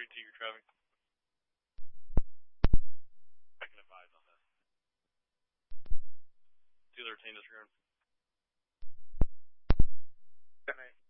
EMT you're driving? I can advise on this. 213 disregard. 10-8.